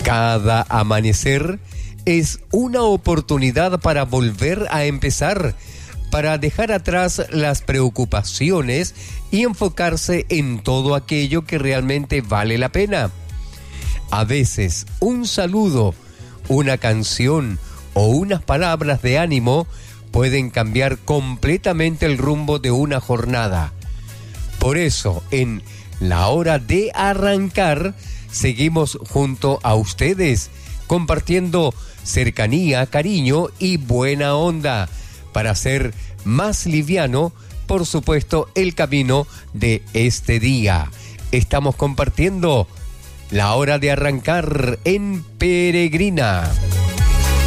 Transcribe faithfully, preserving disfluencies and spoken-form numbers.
Cada amanecer es una oportunidad para volver a empezar, para dejar atrás las preocupaciones y enfocarse en todo aquello que realmente vale la pena. A veces, un saludo, una canción o unas palabras de ánimo pueden cambiar completamente el rumbo de una jornada. Por eso, en La Hora de Arrancar, seguimos junto a ustedes, compartiendo cercanía, cariño y buena onda, para hacer más liviano, por supuesto, el camino de este día. Estamos compartiendo La Hora de Arrancar en Peregrina.